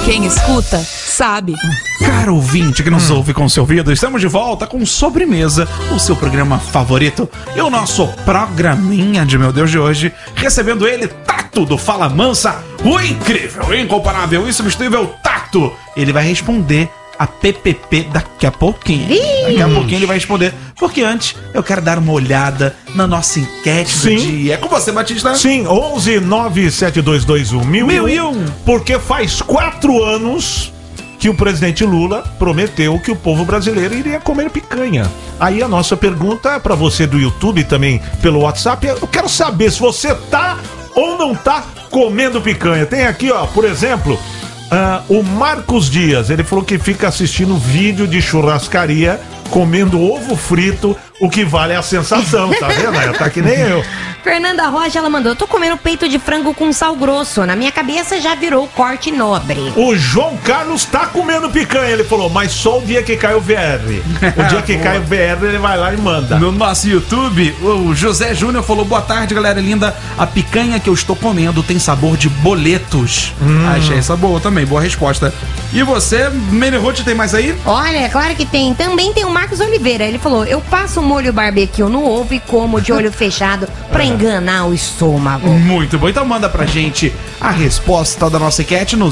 Quem escuta, sabe. Caro ouvinte que nos ouve com seu ouvido, estamos de volta com Sobremesa, o seu programa favorito. E o nosso programinha de meu Deus de hoje, recebendo ele, Tato do Fala Mansa, o incrível, incomparável, insubstituível Tato. Ele vai responder a PPP daqui a pouquinho. Daqui a pouquinho ele vai responder. Porque antes eu quero dar uma olhada na nossa enquete do dia. É com você, Batista? Sim, 11-97221-1001. Porque faz 4 anos que o presidente Lula prometeu que o povo brasileiro iria comer picanha. Aí a nossa pergunta para você do YouTube e também pelo WhatsApp, eu quero saber se você tá ou não tá comendo picanha. Tem aqui, ó, por exemplo, o Marcos Dias, ele falou que fica assistindo vídeo de churrascaria comendo ovo frito, o que vale a sensação, tá vendo? Tá que nem eu. Fernanda Rocha, ela mandou: tô comendo peito de frango com sal grosso. Na minha cabeça já virou corte nobre. O João Carlos tá comendo picanha, ele falou, mas só o dia que cai o VR. O dia que cai o VR, ele vai lá e manda. No nosso YouTube, o José Júnior falou: boa tarde, galera linda. A picanha que eu estou comendo tem sabor de boletos. Achei essa boa também, boa resposta. E você, Menerote, tem mais aí? Olha, claro que tem. Também tem o Marcos Oliveira. Ele falou: eu passo molho barbecue no ovo e como de olho fechado pra enganar o estômago. Muito bom. Então manda pra gente a resposta da nossa enquete no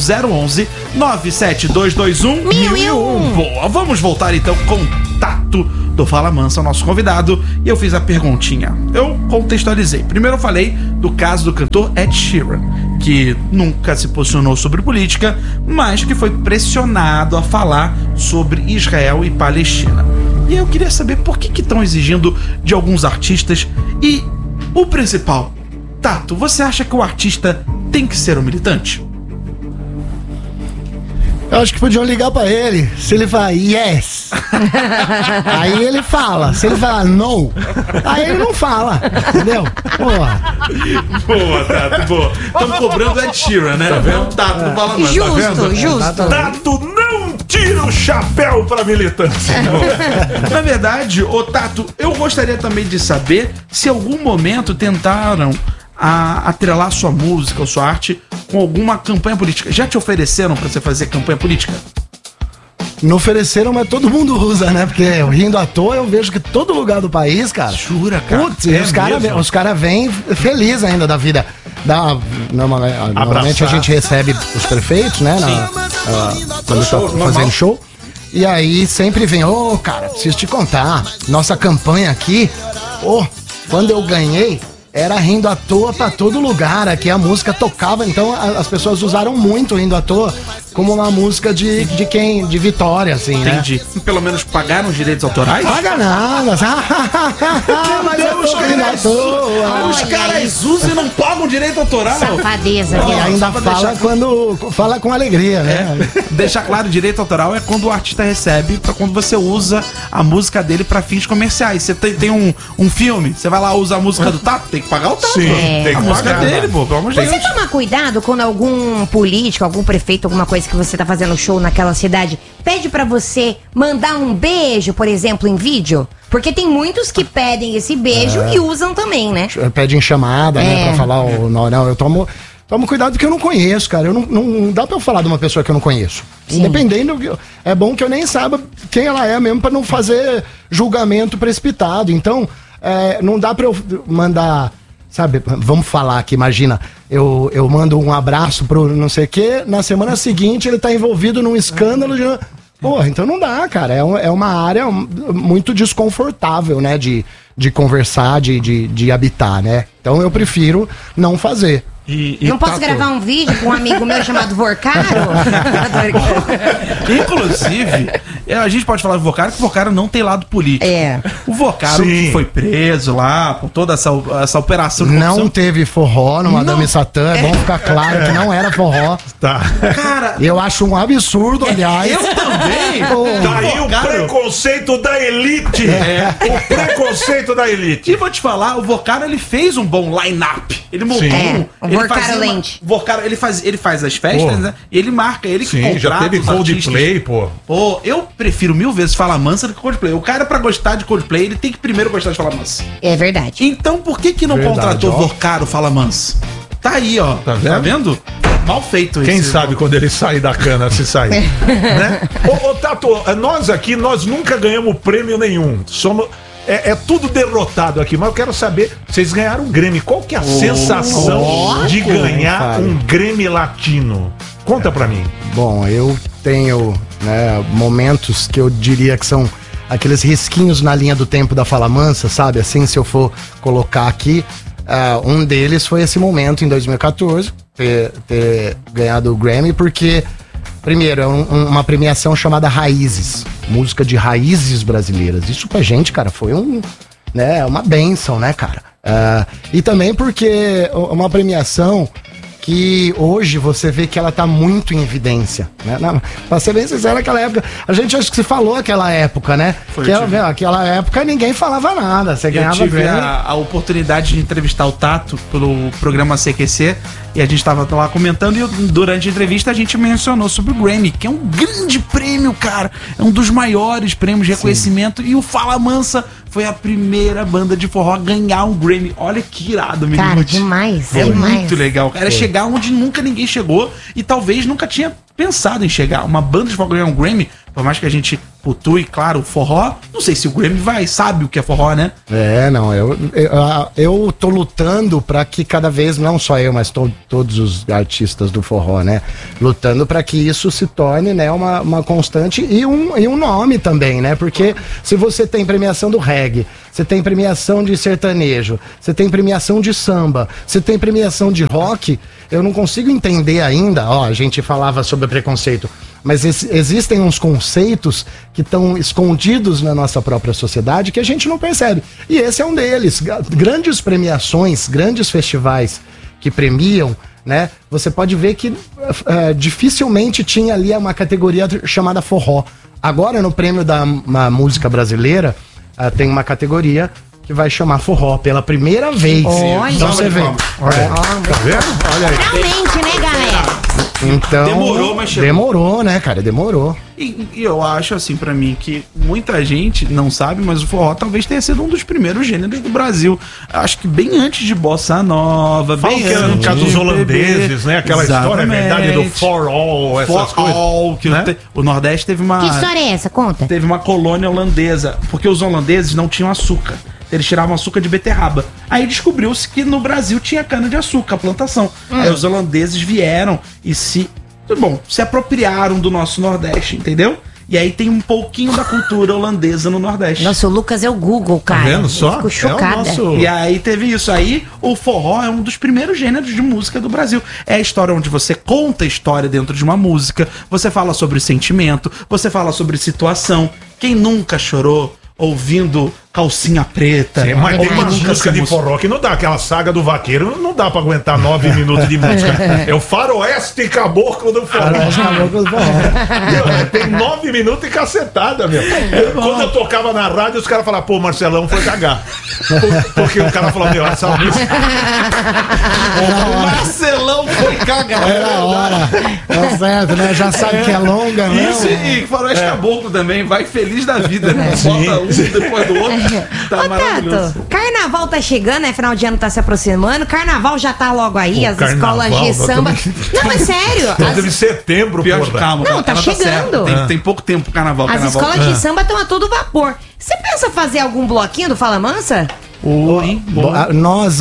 011-97221-1001. Boa, vamos voltar então com o Tato do Fala Mansa, o nosso convidado. E eu fiz a perguntinha. Eu contextualizei. Primeiro eu falei do caso do cantor Ed Sheeran, que nunca se posicionou sobre política, mas que foi pressionado a falar sobre Israel e Palestina. E eu queria saber por que estão exigindo de alguns artistas. E o principal, Tato, você acha que o artista tem que ser um militante? Eu acho que podiam ligar pra ele. Se ele falar yes, aí ele fala. Se ele falar no, aí ele não fala. Entendeu? Porra. Boa, Tato, boa. Estamos cobrando Ed Sheeran, né? Tá vendo? Tato não fala mais. Justo, tá vendo? justo. Tato não tira o chapéu pra militância. Na verdade, ô Tato, eu gostaria também de saber se em algum momento tentaram atrelar sua música ou sua arte com alguma campanha política. Já te ofereceram pra você fazer campanha política? Não ofereceram, mas todo mundo usa, né? Porque eu rindo à toa, eu vejo que todo lugar do país, cara. Jura, cara? Putz, os caras vêm felizes ainda da vida. Normalmente a gente recebe os prefeitos, né? Quando está fazendo show. E aí sempre vem, cara, preciso te contar. Nossa campanha aqui, quando eu ganhei, era rindo à toa pra todo lugar. Aqui a música tocava, então as pessoas usaram muito rindo à toa como uma música de vitória, assim, né? Entendi. Pelo menos pagaram os direitos autorais? Paga nada. Mas eu tô rindo à toa. Os caras usam e não pagam direito autoral. Safadeza, E viu? ainda quando fala com alegria, né? Deixar claro, direito autoral é quando o artista recebe, pra quando você usa a música dele pra fins comerciais. Você tem um filme, você vai lá usar a música do Tato, tem que pagar o Tato. Sim, tem que a música pagar, dele, pô, pelo amor de Você Deus. toma cuidado quando algum político, algum prefeito, alguma coisa que você tá fazendo show naquela cidade, pede pra você mandar um beijo, por exemplo, em vídeo? Porque tem muitos que pedem esse beijo e usam também, né? Pedem chamada, né? Pra falar não, eu tomo cuidado porque eu não conheço, cara. Não dá pra eu falar de uma pessoa que eu não conheço. Sim. Independendo, é bom que eu nem saiba quem ela é mesmo pra não fazer julgamento precipitado. Então, não dá pra eu mandar... Sabe, vamos falar aqui, imagina, eu mando um abraço pro não sei o quê, na semana seguinte ele tá envolvido num escândalo de... Porra, então não dá, cara, é uma área muito desconfortável, né, de conversar, de habitar, né, então eu prefiro não fazer. Não posso gravar um vídeo com um amigo meu chamado Vorcaro? Inclusive, a gente pode falar do Vorcaro, que o Vorcaro não tem lado político. O Vorcaro que foi preso lá, com toda essa operação de corrupção. Não teve forró no Madame Satã, é bom ficar claro que não era forró. Tá. Cara, eu acho um absurdo, aliás. Eu também. Daí o preconceito da elite. O preconceito da elite. E vou te falar, o Vorcaro, ele fez um bom line-up. Ele montou Vorcarolente. Vorcaro, ele faz as festas, né? E ele marca, ele que contrata. Já teve Coldplay, pô. Pô, eu prefiro 1000 vezes Fala Mansa do que Coldplay. O cara, pra gostar de Coldplay, ele tem que primeiro gostar de Fala Mansa. É verdade. Então, por que não contratou Vorcaro Fala Mansa? Tá aí, ó. Tá vendo? Mal feito Quem esse sabe quando ele sair da cana, se sair. Né? Ô, Tato, nós aqui, nós nunca ganhamos prêmio nenhum. Somos... É tudo derrotado aqui, mas eu quero saber, vocês ganharam um Grammy, qual que é a sensação de ganhar cara. um Grammy latino? Conta pra mim. Bom, eu tenho, né, momentos que eu diria que são aqueles risquinhos na linha do tempo da Fala Mansa, sabe? Assim, se eu for colocar aqui, um deles foi esse momento em 2014, ter ganhado o Grammy, porque, primeiro, é uma premiação chamada Raízes, música de raízes brasileiras. Isso pra gente, cara, foi uma bênção, né, cara? E também porque uma premiação que hoje você vê que ela tá muito em evidência, né? Pra ser bem sincero, naquela época, a gente acho que se falou aquela época, né? Aquela época ninguém falava nada, você ganhava Eu tive Grammy. a oportunidade de entrevistar o Tato pelo programa CQC e a gente tava lá comentando e durante a entrevista a gente mencionou sobre o Grammy, que é um grande prêmio, cara. É um dos maiores prêmios de reconhecimento e o Fala Mansa foi a primeira banda de forró a ganhar um Grammy. Olha que irado, menino. Cara, demais, É demais. muito legal. Era chegar onde nunca ninguém chegou e talvez nunca tinha pensado em chegar. Uma banda de forró ganhar um Grammy, por mais que a gente putue, claro, o forró, não sei se o Grammy sabe o que é forró, né? Eu tô lutando pra que cada vez, não só eu, mas todos os artistas do forró, né? Lutando pra que isso se torne, né, uma constante e um nome também, né? Porque se você tem premiação do reggae, você tem premiação de sertanejo, você tem premiação de samba, você tem premiação de rock, eu não consigo entender ainda, a gente falava sobre preconceito, mas existem uns conceitos que estão escondidos na nossa própria sociedade que a gente não percebe. E esse é um deles. Grandes premiações, grandes festivais que premiam, né? Você pode ver que dificilmente tinha ali uma categoria chamada forró. Agora, no prêmio da música brasileira, tem uma categoria que vai chamar forró pela primeira vez. Olha. Então você vê. Olha, tá vendo? Olha aí. Realmente, né, galera? Então, Demorou, mas chegou. Demorou, né, cara? Demorou. E eu acho, assim, pra mim, que muita gente não sabe, mas o forró talvez tenha sido um dos primeiros gêneros do Brasil. Acho que bem antes de Bossa Nova, Fala bem que era no antes caso dos de holandeses, né? Aquela história, é verdade, do for all, essas For coisas. all, que né? o Nordeste teve uma... Que história é essa? Conta. Teve uma colônia holandesa, porque os holandeses não tinham açúcar. Eles tiravam açúcar de beterraba. Aí descobriu-se que no Brasil tinha cana-de-açúcar, a plantação. Aí os holandeses vieram e se apropriaram do nosso Nordeste, entendeu? E aí tem um pouquinho da cultura holandesa no Nordeste. Nossa, o Lucas é o Google, cara. Tá vendo só? Fico chocada. É o nosso... E aí teve isso. Aí o forró é um dos primeiros gêneros de música do Brasil. É a história onde você conta a história dentro de uma música, você fala sobre sentimento, você fala sobre situação. Quem nunca chorou ouvindo Calcinha Preta? Sim, mas tem Ou uma quem nunca música se de forró que não dá, aquela saga do vaqueiro, não dá pra aguentar 9 minutos de música. É o faroeste caboclo do forró. Meu, tem 9 minutos e cacetada, meu. Quando eu tocava na rádio, os caras falavam, pô, Marcelão foi cagar. Porque o cara falou, meu, essa música... O Marcelão foi cagar. Era a hora. Tá certo, né? Já sabe que é longa, né? Isso, e Faroeste Caboclo também, vai feliz da vida, né? Bota um depois do outro. Tá Ô, maravilhoso. Tato, carnaval tá chegando, né? Final de ano tá se aproximando. Carnaval já tá logo aí, Pô, as carnaval, escolas de nós samba. Não, é sério. Deve setembro, Pior de porra. calma. Não, tá ela chegando. certa. Tem pouco tempo pro carnaval. As carnaval. escolas de samba estão a todo vapor. Você pensa fazer algum bloquinho do Fala Mansa? Oi, Nós,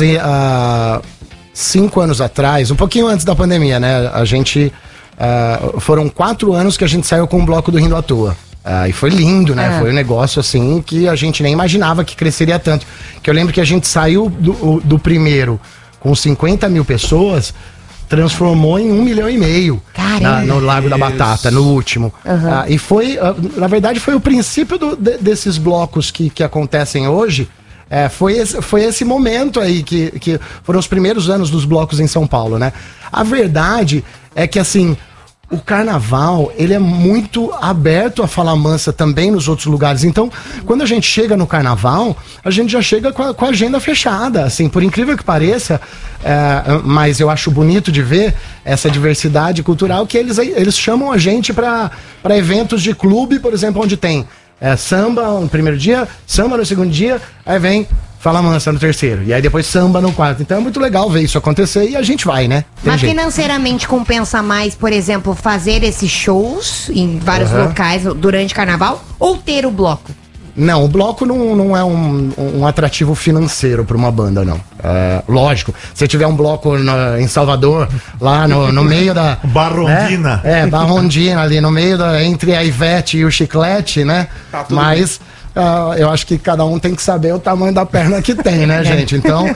5 anos atrás, um pouquinho antes da pandemia, né? A gente. Foram 4 anos que a gente saiu com um bloco do Rindo à Toa. E foi lindo, né? Foi um negócio assim que a gente nem imaginava que cresceria tanto. Que eu lembro que a gente saiu do primeiro com 50 mil pessoas, transformou em 1,5 milhão no Lago da Batata, no último. E foi, na verdade, foi o princípio desses blocos que acontecem hoje. Foi esse momento aí que foram os primeiros anos dos blocos em São Paulo, né? A verdade é que, assim, o carnaval, ele é muito aberto a Fala Mansa também nos outros lugares. Então, quando a gente chega no carnaval, a gente já chega com a agenda fechada, assim, por incrível que pareça, mas eu acho bonito de ver essa diversidade cultural que eles chamam a gente para eventos de clube, por exemplo, onde tem samba no primeiro dia, samba no segundo dia, aí vem Fala Mansa no terceiro. E aí depois samba no quarto. Então é muito legal ver isso acontecer e a gente vai, né? Tem Mas jeito. financeiramente compensa mais, por exemplo, fazer esses shows em vários locais durante carnaval ou ter o bloco? Não, o bloco não é um atrativo financeiro para uma banda, não. Lógico, se tiver um bloco em Salvador, lá no meio da... Barrondina. Barrondina ali, no meio entre a Ivete e o Chiclete, né? Tá tudo Mas eu acho que cada um tem que saber o tamanho da perna que tem, né, gente? Então,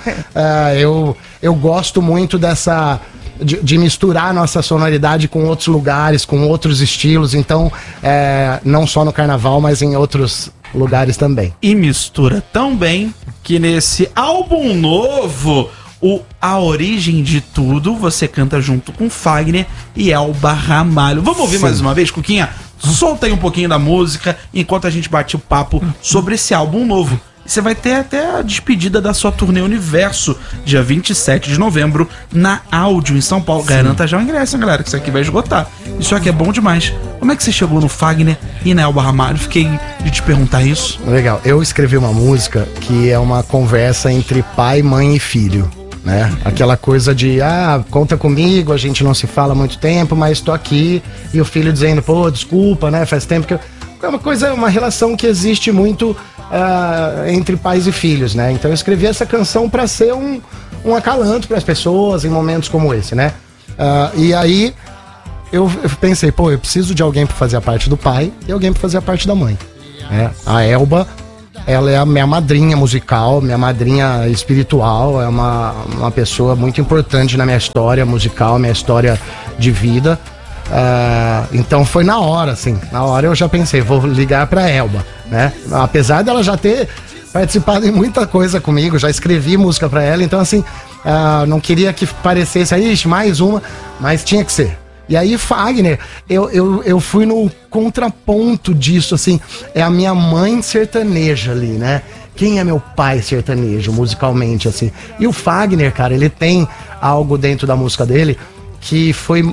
eu gosto muito dessa... De misturar a nossa sonoridade com outros lugares, com outros estilos. Então, não só no carnaval, mas em outros lugares também. E mistura tão bem que nesse álbum novo, A Origem de Tudo, você canta junto com Fagner e Elba Ramalho. Vamos ouvir mais uma vez, Cuquinha? Solta aí um pouquinho da música enquanto a gente bate o papo sobre esse álbum novo. Você vai ter até a despedida da sua turnê Universo, dia 27 de novembro, na Áudio, em São Paulo. Sim. Garanta já o ingresso, galera, que isso aqui vai esgotar. Isso aqui é bom demais. Como é que você chegou no Fagner e na Elba Ramalho? Fiquei de te perguntar isso. Legal. Eu escrevi uma música que é uma conversa entre pai, mãe e filho, né? Aquela coisa de, conta comigo, a gente não se fala há muito tempo, mas tô aqui. E o filho dizendo, pô, desculpa, né? Faz tempo que eu... É uma relação que existe muito entre pais e filhos, né? Então eu escrevi essa canção para ser um acalanto para as pessoas em momentos como esse, né? E aí eu pensei, pô, eu preciso de alguém para fazer a parte do pai e alguém para fazer a parte da mãe, né? A Elba, ela é a minha madrinha musical, minha madrinha espiritual, é uma pessoa muito importante na minha história musical, minha história de vida. Então foi na hora, assim. Na hora eu já pensei, vou ligar pra Elba, né? Apesar dela já ter participado em muita coisa comigo, já escrevi música pra ela, então assim, não queria que parecesse aí, mais uma, mas tinha que ser. E aí Fagner, eu fui no contraponto disso, assim, é a minha mãe sertaneja ali, né? Quem é meu pai sertanejo, musicalmente, assim? E o Fagner, cara, ele tem algo dentro da música dele que foi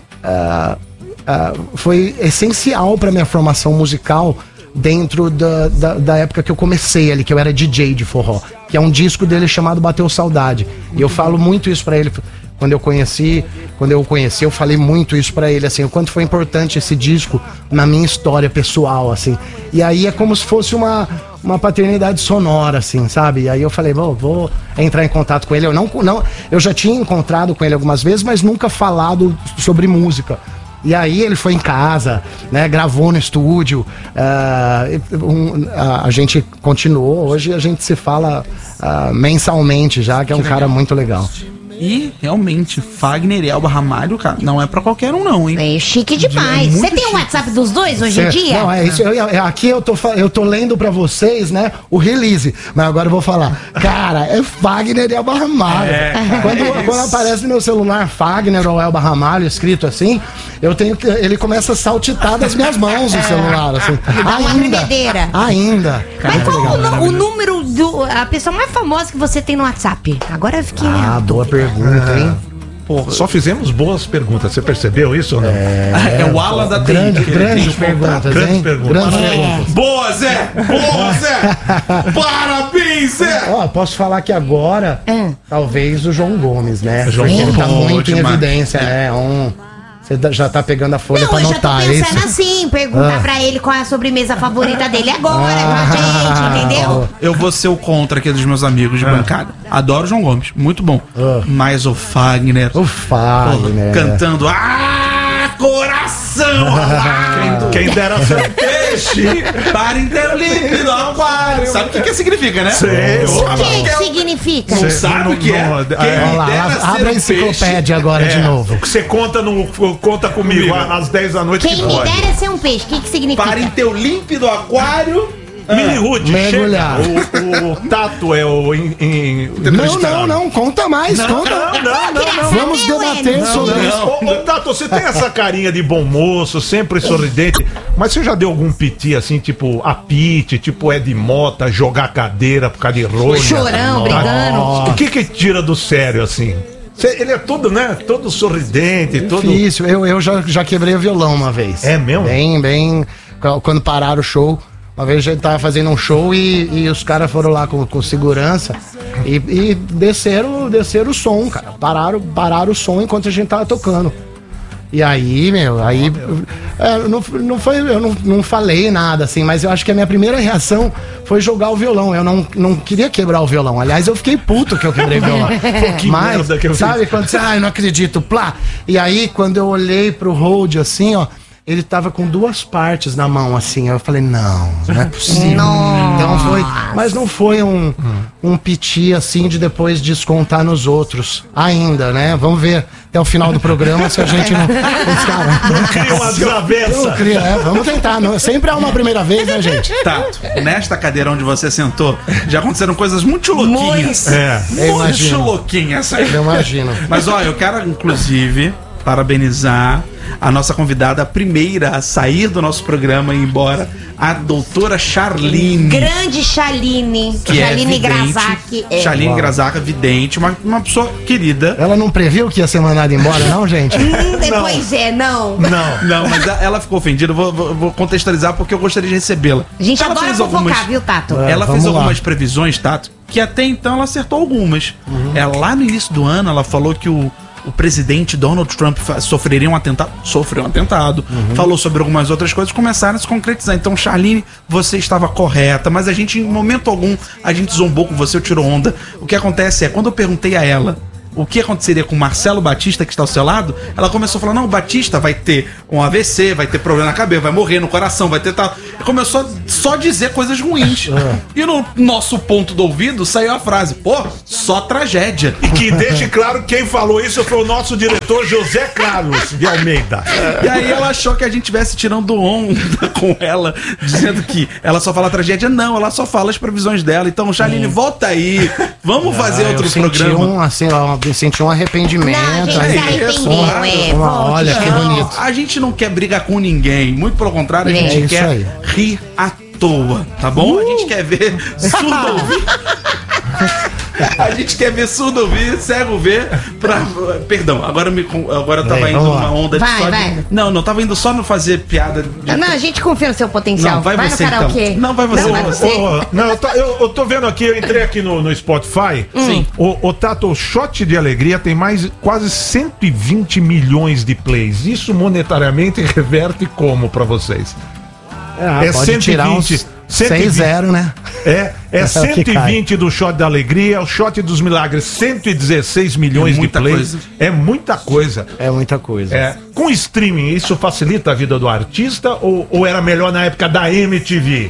essencial para minha formação musical dentro da época que eu comecei ali, que eu era DJ de forró, que é um disco dele chamado Bateu Saudade. E eu falo muito isso para ele. Quando eu o conheci, eu falei muito isso pra ele, assim, o quanto foi importante esse disco na minha história pessoal, assim. E aí é como se fosse uma paternidade sonora, assim, sabe? E aí eu falei, vou entrar em contato com ele. Eu já tinha encontrado com ele algumas vezes, mas nunca falado sobre música. E aí ele foi em casa, né, gravou no estúdio, a gente continuou, hoje a gente se fala mensalmente já, que é um cara muito legal. E, realmente, Fagner e Elba Ramalho, cara, não é pra qualquer um não, hein? É chique demais. Você tem o WhatsApp dos dois hoje em dia? Não, é isso. Aqui eu tô lendo pra vocês, né, o release. Mas agora eu vou falar. Cara, é Fagner e Elba Ramalho. Quando aparece no meu celular Fagner ou Elba Ramalho escrito assim, ele começa a saltitar das minhas mãos o celular, assim. Ainda. Mas qual o número a pessoa mais famosa que você tem no WhatsApp? Agora eu fiquei... boa pergunta, hein? Porra, só fizemos boas perguntas. Você percebeu isso ou não? É o Alan da Grandes perguntas, hein? Grandes perguntas. Boa, Zé! Boa, Zé! Parabéns, Zé! Ó, posso falar que agora, talvez o João Gomes, né? João Porque ele tá Gomes. muito em evidência, né? Você já tá pegando a folha pra eu já anotar, tô pensando isso? assim, perguntar pra ele qual é a sobremesa favorita dele agora, com a gente, entendeu? Eu vou ser o contra aqui dos meus amigos de bancada. Adoro o João Gomes, muito bom. Mas o Fagner... cantando... coração! Quem dera ser um peixe para inteiro líquido, aquário. Sabe o que significa, né? Sei. O que significa? Não sabe o que é? Olha lá, abre a enciclopédia agora de novo. Você conta comigo às 10 da noite. Quem me dera ser um peixe, o que significa? Para em teu límpido aquário. Mini Ruth, mergulhar. O Tato é o... Não, conta mais, conta. Não. Vamos debater sobre isso. Ô, Tato, você tem essa carinha de bom moço, sempre sorridente, mas você já deu algum piti assim, tipo a Pete, tipo Ed Mota, jogar cadeira por causa de rolha? Chorão, brigando. O que tira do sério, assim? Ele é todo, né? Todo sorridente, todo... Difícil, eu já quebrei o violão uma vez. É mesmo? Bem, quando pararam o show, Uma vez a gente tava fazendo um show e os caras foram lá com segurança e desceram o som, cara. Pararam o som enquanto a gente tava tocando. E aí, eu não falei nada, assim, mas eu acho que a minha primeira reação foi jogar o violão. Eu não queria quebrar o violão. Aliás, eu fiquei puto que eu quebrei o violão. Que mas, merda que eu sabe, fiz. quando você, eu não acredito, plá. E aí, quando eu olhei pro Hold, assim, ó, ele tava com 2 partes na mão, assim. Eu falei, não é possível. Então mas não foi um piti, assim, de depois descontar nos outros. Ainda, né? Vamos ver até o final do programa se a gente não... Não cria uma desavença. Vamos tentar. Sempre há uma primeira vez, né, gente? Tato, nesta cadeira onde você sentou, já aconteceram coisas muito louquinhas. Eu Muito imagino. louquinhas. Eu imagino. Mas, ó, eu quero, inclusive, parabenizar a nossa convidada, a primeira a sair do nosso programa e ir embora, a doutora Charline. Grande Charline. Que é Charline vidente. Grazak. Charline Grazak, vidente, uma pessoa querida. Ela não previu que ia ser mandada embora, não, gente? Depois não. Não, mas ela ficou ofendida. Vou contextualizar porque eu gostaria de recebê-la. A gente Ela adora fez fofocar, viu, Tato? Ela fez vamos lá. algumas previsões, Tato, que até então ela acertou algumas. Lá no início do ano, ela falou que o presidente Donald Trump sofreu um atentado, falou sobre algumas outras coisas, começaram a se concretizar. Então, Charline, você estava correta, mas a gente, em momento algum, a gente zombou com você, eu tirou onda. O que acontece é, quando eu perguntei a ela o que aconteceria com o Marcelo Batista, que está ao seu lado, ela começou a falar, não, o Batista vai ter um AVC, vai ter problema na cabeça, vai morrer no coração, vai ter tal. E começou só a dizer coisas ruins. E no nosso ponto do ouvido saiu a frase, pô, só tragédia. E que deixe claro que quem falou isso foi o nosso diretor José Carlos de Almeida. E aí ela achou que a gente estivesse tirando onda com ela, dizendo que ela só fala tragédia. Não, ela só fala as previsões dela. Então, Charline, volta aí, vamos fazer outro programa. Eu senti um arrependimento. Não, a gente aí. se arrependeu, Olha, que bonito. A gente não quer brigar com ninguém, muito pelo contrário, a É gente isso quer aí. rir à toa, tá bom? A gente quer ver surdo ouvir. A gente quer ver surdo ouvir, cego ver. Perdão, agora eu tava indo vamos lá. numa onda de Vai. Não, tava indo só no fazer piada de... Não, a gente confia no seu potencial. Não, vai você no karaokê. então. Não, vai você. Não, vai você. Eu tô vendo aqui, eu entrei aqui no Spotify. Sim. O Tato, o Shot de Alegria tem quase 120 milhões de plays. Isso monetariamente reverte como pra vocês? Pode tirar uns 6-0, né? É 120 do Shot da Alegria, o Shot dos Milagres, 116 milhões de muita plays. coisa. É muita coisa. É muita coisa. Com streaming, isso facilita a vida do artista ou era melhor na época da MTV?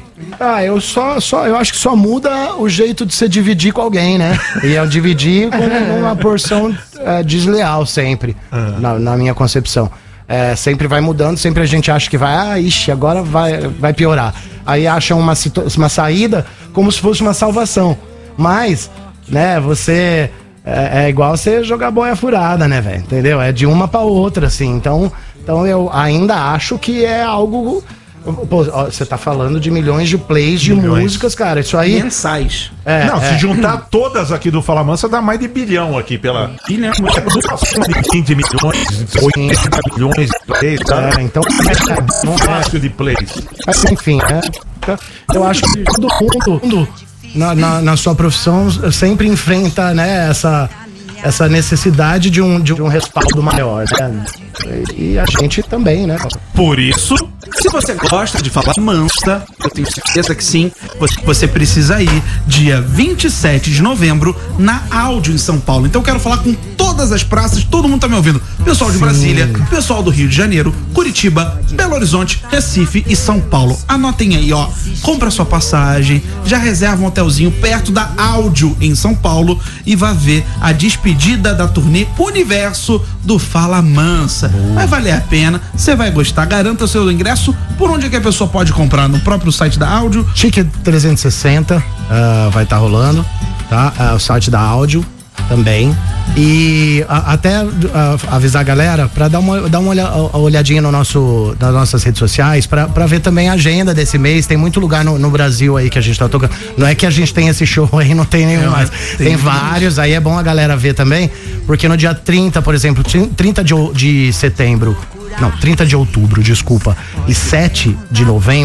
Eu acho que só muda o jeito de você dividir com alguém, né? E eu dividir com uma porção desleal sempre, na minha concepção. Sempre vai mudando, sempre a gente acha que agora vai piorar. Aí acham uma saída como se fosse uma salvação. Mas, né, você... É igual você jogar boia furada, né, velho? Entendeu? É de uma pra outra, assim. Então eu ainda acho que é algo... Pô, você tá falando de milhões de plays de músicas, cara. Isso aí... Mensais. Se juntar todas aqui do Fala Mansa, dá mais de bilhão aqui pela... Bilhão. 20 milhões, 80 milhões de plays, tá? Então... Não fácil de plays. Mas, enfim, eu acho que todo mundo na sua profissão sempre enfrenta, né, essa necessidade de um respaldo maior, né? E a gente também, né? Por isso, se você gosta de Fala Mansa, eu tenho certeza que sim, você precisa ir dia 27 de novembro na Áudio em São Paulo. Então eu quero falar com todas as praças, todo mundo tá me ouvindo. Pessoal de Brasília, pessoal do Rio de Janeiro, Curitiba, Belo Horizonte, Recife e São Paulo. Anotem aí, ó. Compra sua passagem, já reserva um hotelzinho perto da Áudio em São Paulo e vá ver a despedida da turnê Universo do Fala Mansa. Vai valer a pena, você vai gostar. Garanta o seu ingresso. Por onde é que a pessoa pode comprar? No próprio site da Áudio? Ticket 360 vai estar rolando, tá? O site da Áudio também. E até avisar a galera pra dar uma olhadinha nas nossas redes sociais pra ver também a agenda desse mês. Tem muito lugar no Brasil aí que a gente tá tocando. Não é que a gente tem esse show aí, não tem nenhum mais. Tem vários, aí é bom a galera ver também, porque no dia 30, por exemplo, 30 de setembro, não, 30 de outubro, desculpa, e 7 de novembro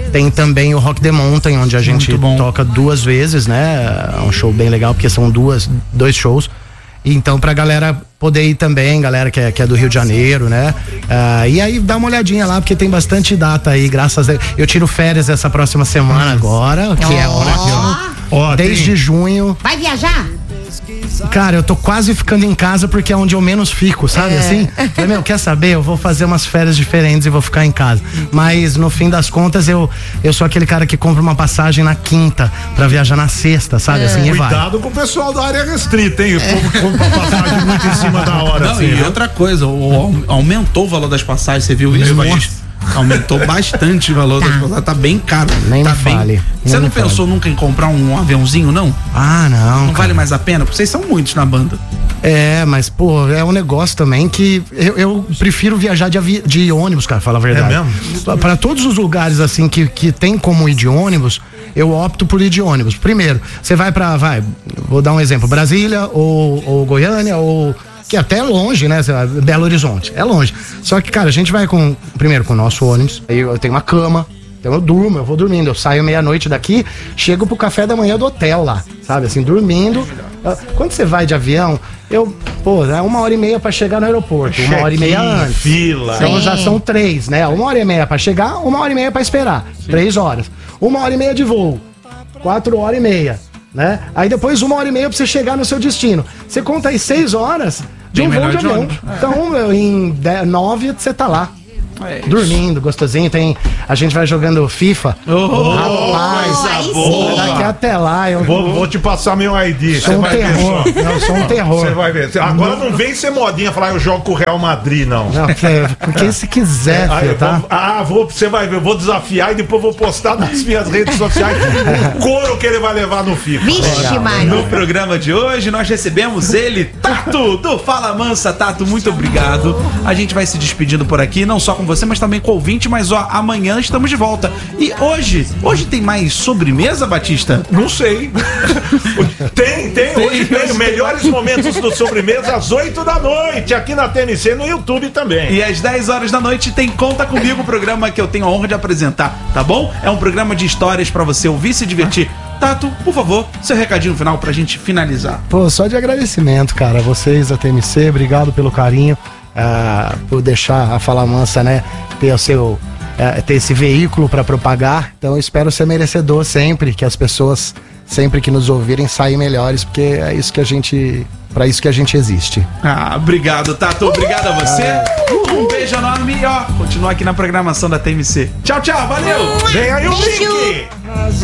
Tem também o Rock the Mountain, onde a gente toca 2 vezes, né? É um show bem legal, porque são 2 shows. Então, pra galera poder ir também, galera que é do Rio de Janeiro, né? E aí dá uma olhadinha lá, porque tem bastante data aí, graças a Deus. Eu tiro férias essa próxima semana agora, que é ótimo. Desde junho. Vai viajar? Cara, eu tô quase ficando em casa porque é onde eu menos fico, sabe assim? Falei, quer saber? Eu vou fazer umas férias diferentes e vou ficar em casa. Mas no fim das contas, eu sou aquele cara que compra uma passagem na quinta pra viajar na sexta, sabe? Assim, e vai. Cuidado com o pessoal da área restrita, hein? O povo compra passagem muito em cima da hora. Não, assim, e outra coisa, aumentou o valor das passagens, você viu isso? Aumentou bastante o valor das passagens, tá bem caro. Nem tá me fale. Você não pensou nunca em comprar um aviãozinho, não? Ah, não. Não vale mais a pena? Porque vocês são muitos na banda. Mas, pô, é um negócio também que eu prefiro viajar de ônibus, cara, fala a verdade. É mesmo? Para todos os lugares, assim, que tem como ir de ônibus, eu opto por ir de ônibus. Primeiro, você vai vou dar um exemplo, Brasília ou Goiânia ou... que até é longe, né? Belo Horizonte, é longe. Só que, cara, a gente vai primeiro com o nosso ônibus, aí eu tenho uma cama, então eu vou dormindo, eu saio meia-noite daqui, chego pro café da manhã do hotel lá, sabe, assim, dormindo. Quando você vai de avião, é 1h30 pra chegar no aeroporto, 1h30 antes. Fila. Então já são 3, né? 1h30 pra chegar, 1h30 pra esperar, 3 horas. 1h30 de voo, 4h30. Né? Aí depois 1h30 pra você chegar no seu destino. Você conta aí 6 horas de um voo de avião. Então, em 9 você tá lá. Dormindo, gostosinho. A gente vai jogando FIFA. Rapaz, boa. Daqui até lá eu vou te passar meu ID. Sou um terror. Não, sou um terror. Você vai ver. Agora não vem ser modinha falar eu jogo com o Real Madrid, não. Não, porque se quiser, filho, tá? Você vai ver, eu vou desafiar e depois vou postar nas minhas redes sociais o couro que ele vai levar no FIFA. Vixe, Mário. No programa de hoje nós recebemos ele, Tato, do Fala Mansa. Tato, muito obrigado. A gente vai se despedindo por aqui, não só com você, mas também com o ouvinte, mas amanhã estamos de volta. E hoje tem mais sobremesa, Batista? Não sei. Hoje tem melhores momentos do sobremesa às 8 da noite, aqui na TNC, no YouTube também. E às 10 horas da noite tem Conta Comigo, o programa que eu tenho a honra de apresentar, tá bom? É um programa de histórias pra você ouvir e se divertir. Tato, por favor, seu recadinho final pra gente finalizar. Pô, só de agradecimento, cara, a vocês, a TMC, obrigado pelo carinho. Por deixar a Fala Mansa, né, ter esse veículo para propagar. Então eu espero ser merecedor sempre, que as pessoas sempre que nos ouvirem saem melhores, porque é isso que a gente, para isso que a gente existe. Obrigado, Tato, obrigado a você. Um beijo enorme e continua aqui na programação da TMC. Tchau, valeu. Vem aí o link.